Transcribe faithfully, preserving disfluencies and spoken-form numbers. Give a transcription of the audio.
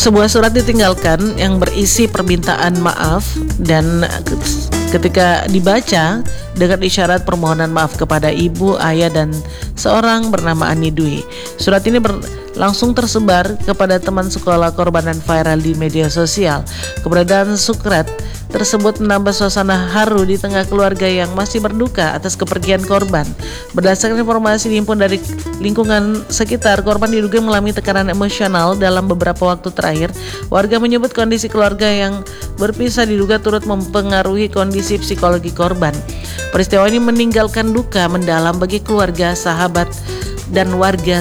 Sebuah surat ditinggalkan yang berisi permintaan maaf, dan ketika dibaca dengan isyarat permohonan maaf kepada ibu, ayah, dan seorang bernama Ani Dwi. Surat ini ber langsung tersebar kepada teman sekolah korban dan viral di media sosial. Keberadaan surat tersebut menambah suasana haru di tengah keluarga yang masih berduka atas kepergian korban. Berdasarkan informasi dihimpun dari lingkungan sekitar, korban diduga mengalami tekanan emosional dalam beberapa waktu terakhir. Warga menyebut kondisi keluarga yang berpisah diduga turut mempengaruhi kondisi psikologi korban. Peristiwa ini meninggalkan duka mendalam bagi keluarga, sahabat, dan warga